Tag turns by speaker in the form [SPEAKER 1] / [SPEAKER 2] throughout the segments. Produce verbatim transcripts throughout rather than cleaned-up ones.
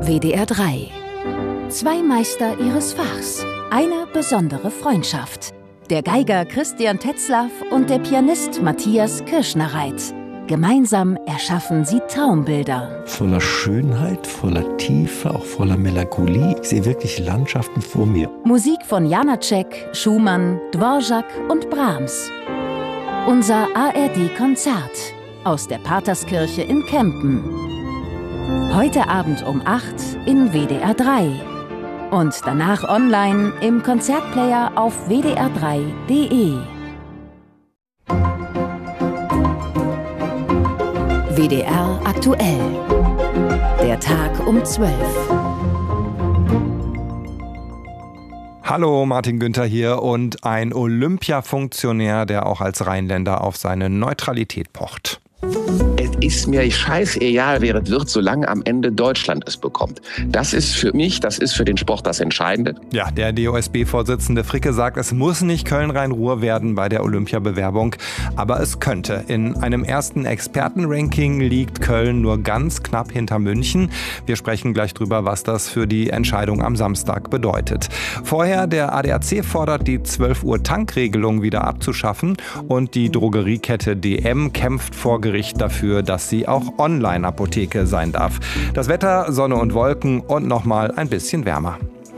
[SPEAKER 1] W D R drei. Zwei Meister ihres Fachs. Eine besondere Freundschaft. Der Geiger Christian Tetzlaff und der Pianist Matthias Kirschner-Reit. Gemeinsam erschaffen sie Traumbilder.
[SPEAKER 2] Voller Schönheit, voller Tiefe, auch voller Melancholie. Ich sehe wirklich Landschaften vor mir.
[SPEAKER 1] Musik von Janáček, Schumann, Dvořák und Brahms. Unser A R D-Konzert aus der Paterskirche in Kempen. Heute Abend um acht in W D R drei. Und danach online im Konzertplayer auf w d r drei punkt d e. W D R aktuell. Der Tag um zwölf.
[SPEAKER 3] Hallo, Martin Günther hier und ein Olympia-Funktionär, der auch als Rheinländer auf seine Neutralität pocht.
[SPEAKER 4] Es ist mir scheißegal, wer es wird, solange am Ende Deutschland es bekommt. Das ist für mich, das ist für den Sport das Entscheidende.
[SPEAKER 3] Ja, der D O S B-Vorsitzende Fricke sagt, es muss nicht Köln-Rhein-Ruhr werden bei der Olympiabewerbung, aber es könnte. In einem ersten Expertenranking liegt Köln nur ganz knapp hinter München. Wir sprechen gleich drüber, was das für die Entscheidung am Samstag bedeutet. Vorher, der A D A C fordert, die zwölf Uhr Tankregelung wieder abzuschaffen und die Drogeriekette D M kämpft vor Gericht dafür, dass sie auch Online-Apotheke sein darf. Das Wetter, Sonne und Wolken und nochmal ein bisschen wärmer.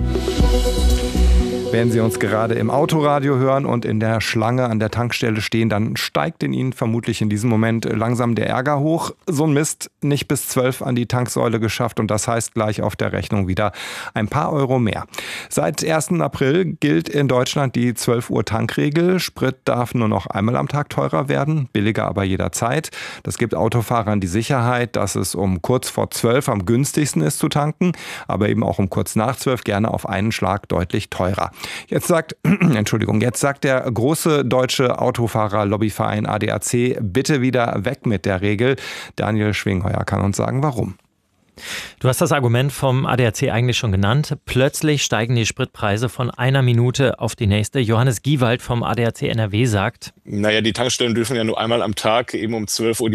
[SPEAKER 3] Wenn Sie uns gerade im Autoradio hören und in der Schlange an der Tankstelle stehen, dann steigt in Ihnen vermutlich in diesem Moment langsam der Ärger hoch. So ein Mist, nicht bis zwölf an die Tanksäule geschafft und das heißt gleich auf der Rechnung wieder ein paar Euro mehr. Seit ersten April gilt in Deutschland die zwölf Uhr Tankregel. Sprit darf nur noch einmal am Tag teurer werden, billiger aber jederzeit. Das gibt Autofahrern die Sicherheit, dass es um kurz vor zwölf am günstigsten ist zu tanken, aber eben auch um kurz nach zwölf gerne auf einen Schlag deutlich teurer. Jetzt sagt, Entschuldigung, jetzt sagt der große deutsche Autofahrer-Lobbyverein A D A C, bitte wieder weg mit der Regel. Daniel Schwingheuer kann uns sagen, warum.
[SPEAKER 5] Du hast das Argument vom A D A C eigentlich schon genannt. Plötzlich steigen die Spritpreise von einer Minute auf die nächste. Johannes Giewald vom A D A C N R W sagt:
[SPEAKER 6] Naja, die Tankstellen dürfen ja nur einmal am Tag eben um zwölf Uhr